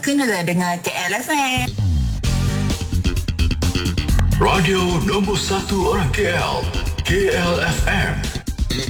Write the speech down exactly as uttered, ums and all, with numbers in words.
kenalah dengan K L F M. Radio nombor satu orang K L, K L F M.